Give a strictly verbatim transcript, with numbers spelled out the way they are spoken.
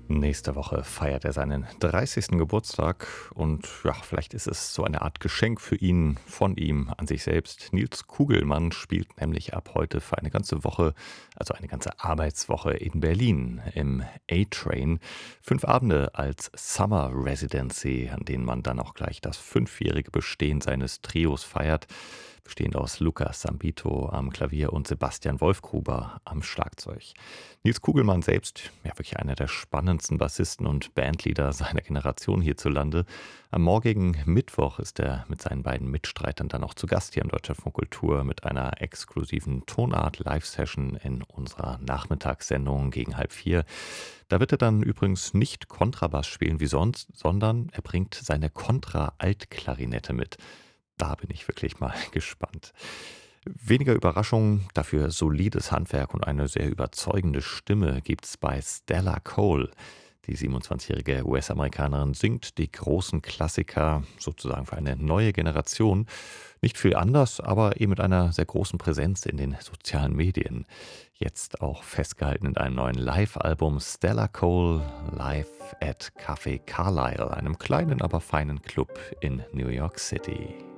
Nächste Woche feiert er seinen dreißigsten Geburtstag und ja, vielleicht ist es so eine Art Geschenk für ihn, von ihm an sich selbst. Nils Kugelmann spielt nämlich ab heute für eine ganze Woche, also eine ganze Arbeitswoche in Berlin im A-Train. Fünf Abende als Summer Residency, an denen man dann auch gleich das fünfjährige Bestehen seines Trios feiert, bestehend aus Lukas Sambito am Klavier und Sebastian Wolfgruber am Schlagzeug. Nils Kugelmann selbst, ja wirklich einer der spannendsten Bassisten und Bandleader seiner Generation hierzulande. Am morgigen Mittwoch ist er mit seinen beiden Mitstreitern dann auch zu Gast hier im Deutschlandfunk Kultur mit einer exklusiven Tonart-Live-Session in unserer Nachmittagssendung gegen halb vier. Da wird er dann übrigens nicht Kontrabass spielen wie sonst, sondern er bringt seine Kontra-Altklarinette mit. Da bin ich wirklich mal gespannt. Weniger Überraschung, dafür solides Handwerk und eine sehr überzeugende Stimme gibt's bei Stella Cole. Die siebenundzwanzigjährige U S-Amerikanerin singt die großen Klassiker sozusagen für eine neue Generation. Nicht viel anders, aber eben mit einer sehr großen Präsenz in den sozialen Medien. Jetzt auch festgehalten in einem neuen Live-Album Stella Cole Live at Café Carlyle, einem kleinen, aber feinen Club in New York City.